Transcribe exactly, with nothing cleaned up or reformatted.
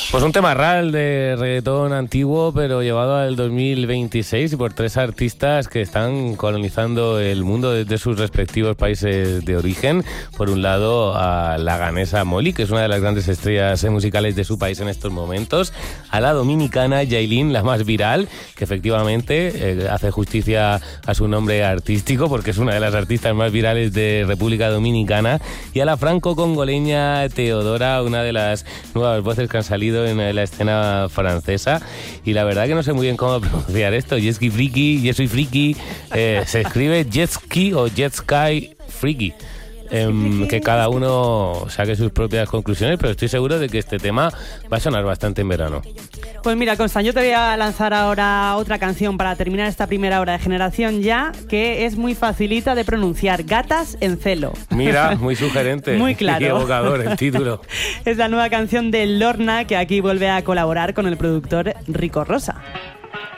Pues un temarral de reggaetón antiguo, pero llevado al dos mil veintiséis y por tres artistas que están colonizando el mundo desde sus respectivos países de origen. Por un lado, a la ganesa Molly, que es una de las grandes estrellas musicales de su país en estos momentos. A la dominicana Yailin, la más viral, que efectivamente eh, hace justicia a su nombre artístico, porque es una de las artistas más virales de República Dominicana. Y a la franco-congoleña Teodora, una de las nuevas voces que han salido en la escena francesa, y la verdad que no sé muy bien cómo pronunciar esto. Jetski Friki, Yo soy Friki, eh, se escribe Jetski o Jetsky Friki. Eh, que cada uno saque sus propias conclusiones, pero estoy seguro de que este tema va a sonar bastante en verano. Pues mira, Constant, yo te voy a lanzar ahora otra canción para terminar esta primera hora de Generación Ya, que es muy facilita de pronunciar: Gatas en celo. Mira, muy sugerente. Muy claro. Y evocador el título. Es la nueva canción de Lorna, que aquí vuelve a colaborar con el productor Rico Rosa.